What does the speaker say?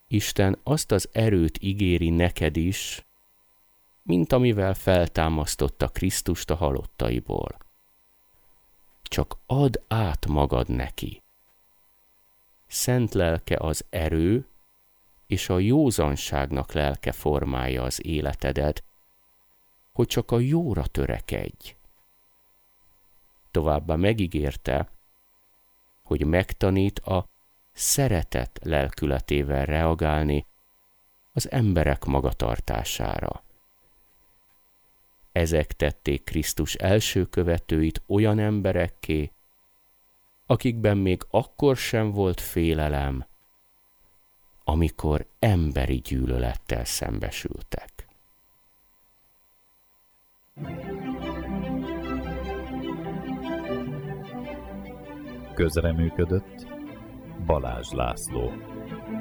Isten azt az erőt ígéri neked is, mint amivel feltámasztotta Krisztust a halottaiból. Csak add át magad neki. Szent lelke az erő, és a józanságnak lelke formálja az életedet, hogy csak a jóra törekedj. Továbbá megígérte, hogy megtanít a szeretet lelkületével reagálni az emberek magatartására. Ezek tették Krisztus első követőit olyan emberekké, akikben még akkor sem volt félelem, amikor emberi gyűlölettel szembesültek. Közreműködött Balázs László.